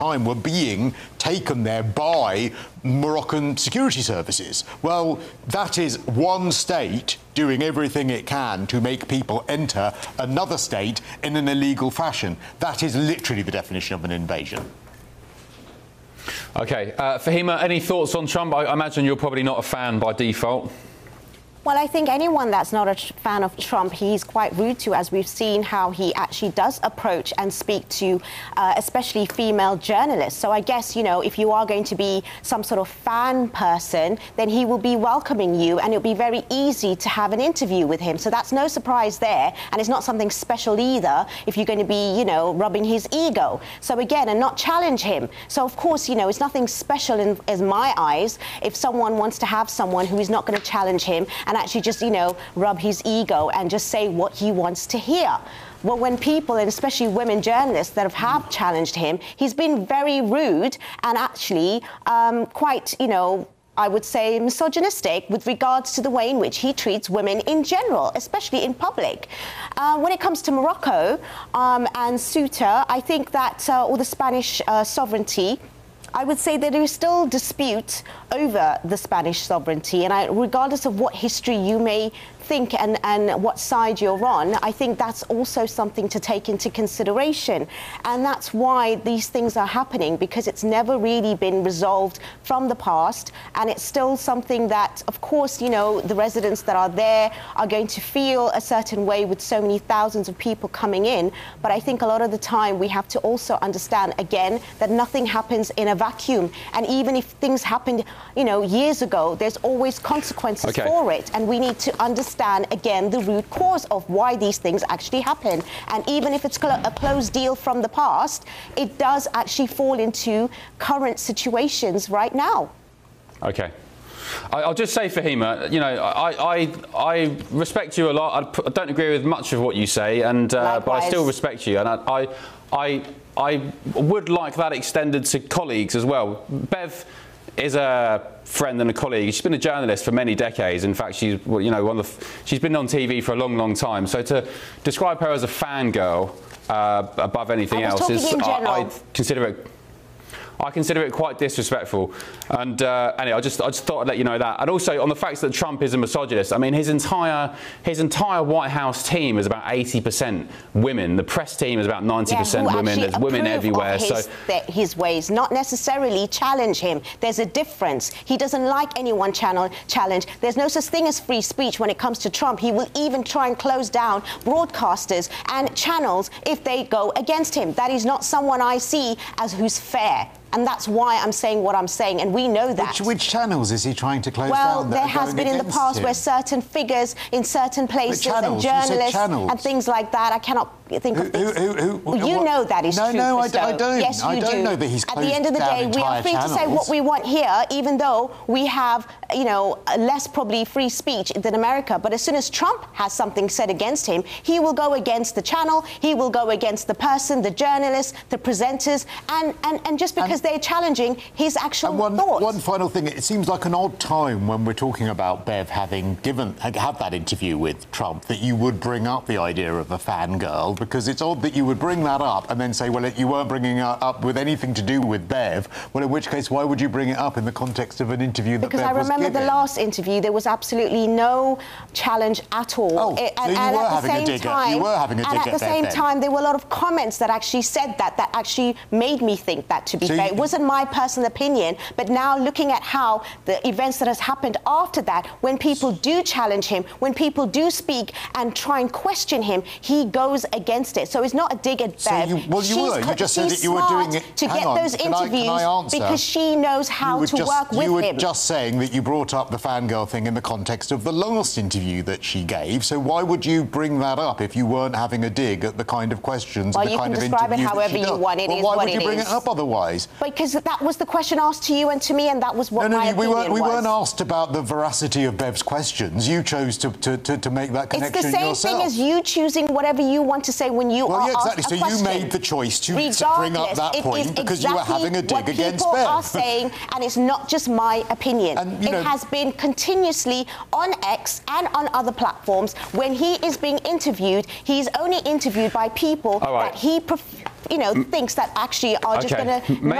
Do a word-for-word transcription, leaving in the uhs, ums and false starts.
time were being taken there by Moroccan security services. Well, that is one state doing everything it can to make people enter another state in an illegal fashion. That is literally the definition of an invasion. OK. Uh, Fahima, any thoughts on Trump? I, I imagine you're probably not a fan by default. Well, I think anyone that's not a fan of Trump, he's quite rude to, as we've seen how he actually does approach and speak to uh, especially female journalists. So I guess, you know, if you are going to be some sort of fan person, then he will be welcoming you and it'll be very easy to have an interview with him. So that's no surprise there. And it's not something special either if you're going to be, you know, rubbing his ego. So again, and not challenge him. So, of course, you know, it's nothing special in, in my eyes if someone wants to have someone who is not going to challenge him and actually just, you know, rub his ego and just say what he wants to hear. Well, when people, and especially women journalists that have, have challenged him, he's been very rude and actually um, quite, you know, I would say misogynistic with regards to the way in which he treats women in general, especially in public. Uh, when it comes to Morocco um, and Ceuta, I think that, uh, or the Spanish uh, sovereignty, I would say that there is still dispute over the Spanish sovereignty, and I, regardless of what history you may think and, and what side you're on, I think that's also something to take into consideration. And that's why these things are happening, because it's never really been resolved from the past, and it's still something that, of course, you know, the residents that are there are going to feel a certain way with so many thousands of people coming in. But I think a lot of the time we have to also understand, again, that nothing happens in a vacuum. And even if things happened, you know, years ago, there's always consequences okay. for it. And we need to understand, again, the root cause of why these things actually happen. And even if it's a closed deal from the past, it does actually fall into current situations right now. OK. I'll just say, Fahima, you know, I, I, I respect you a lot. I don't agree with much of what you say, and uh, but I still respect you. And I, I, I would like that extended to colleagues as well. Bev is a friend and a colleague. She's been a journalist for many decades. In fact, she's, you know, one of the, she's been on T V for a long, long time. So to describe her as a fangirl uh, above anything else is, I, I consider it. I consider it quite disrespectful, and uh, anyway, I just I just thought I'd let you know that. And also on the fact that Trump is a misogynist. I mean, his entire his entire White House team is about eighty percent women. The press team is about ninety percent yeah, women. There's women everywhere. His, so the, his ways, not necessarily challenge him. There's a difference. He doesn't like anyone channel challenge. There's no such thing as free speech when it comes to Trump. He will even try and close down broadcasters and channels if they go against him. That is not someone I see as who's fair. And that's why I'm saying what I'm saying, and we know that. Which, which channels is he trying to close well, down? Well, there has been in the past him? where certain figures in certain places channels, and journalists and things like that, I cannot think who, of things. Who, who, who, you what? know that is no, true, No, no, Christo. I don't. Yes, you I don't do. know that he's closed At the end of the day, we are free channels. to say what we want here, even though we have, you know, less probably free speech than America. But as soon as Trump has something said against him, he will go against the channel, he will go against the person, the journalist, the presenters, and, and, and just because and, they're challenging his actual and one, thoughts. One final thing, it seems like an odd time when we're talking about Bev having given had that interview with Trump that you would bring up the idea of a fangirl, because it's odd that you would bring that up and then say, well, you weren't bringing it up with anything to do with Bev. Well, in which case, why would you bring it up in the context of an interview that because Bev was Because I remember giving? the last interview, there was absolutely no challenge at all. Oh, it, so and, you and were at having the same a dig time, at, you were having a dig and at at the Bev same then. time, there were a lot of comments that actually said that, that actually made me think that, to be so fair. You, it wasn't my personal opinion, but now looking at how the events that has happened after that, when people do challenge him, when people do speak and try and question him, he goes against it. So it's not a dig at so Bev. You, well, you she's, were. You just said that you were doing it to Hang get on, those can interviews I, can I because she knows how to just, work with him. You were him. just saying that you brought up the fangirl thing in the context of the last interview that she gave. So why would you bring that up if you weren't having a dig at the kind of questions well, and the kind of interviews that she does? Well, you can describe it however you want. It well, is why what would you it bring is. it up otherwise? Because that was the question asked to you and to me, and that was what no, no, my we opinion weren't, we was. weren't asked about the veracity of Bev's questions. You chose to, to, to, to make that connection yourself. It's the same yourself. thing as you choosing whatever you want to say. say when you well, are yeah, exactly. asked so a question. you made the choice to, to bring up Regardless, that it point is because exactly you were having a dig what against people Bev. are saying, and it's not just my opinion. And, you it know, has been continuously on X and on other platforms. When he is being interviewed, he's only interviewed by people All right. that he, pref- you know, thinks that actually are just Okay. going to.